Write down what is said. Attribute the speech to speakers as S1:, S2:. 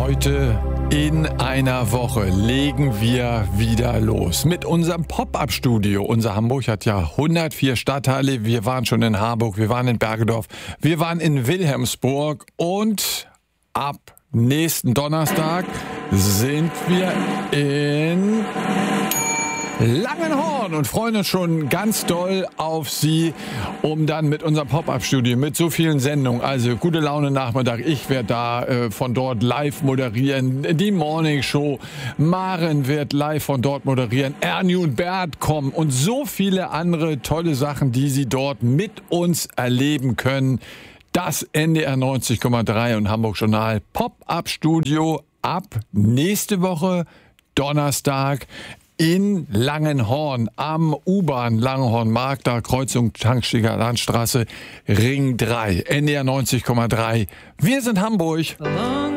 S1: Heute in einer Woche legen wir wieder los mit unserem Pop-Up-Studio. Unser Hamburg hat ja 104 Stadtteile. Wir waren schon in Harburg, wir waren in Bergedorf, wir waren in Wilhelmsburg und ab nächsten Donnerstag sind wir in Langenhorn und freuen uns schon ganz doll auf Sie, um dann mit unserem Pop-Up-Studio mit so vielen Sendungen, also gute Laune Nachmittag, ich werde da von dort live moderieren, die Morning Show, Maren wird live von dort moderieren, Ernie und Bert kommen und so viele andere tolle Sachen, die Sie dort mit uns erleben können. Das NDR 90,3 und Hamburg Journal Pop-Up-Studio ab nächste Woche Donnerstag in Langenhorn am U-Bahn Langenhorn-Markt, da Kreuzung Tanksteger Landstraße, Ring 3, NDR 90,3. Wir sind Hamburg.